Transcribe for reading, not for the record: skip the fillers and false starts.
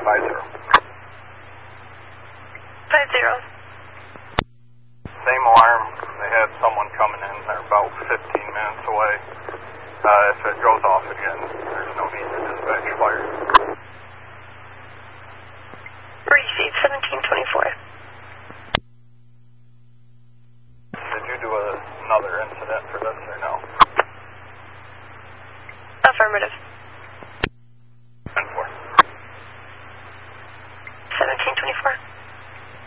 50. 50. Same alarm. They had someone coming in. They're about 15 minutes away. If it goes off again, there's no need to dispatch fire.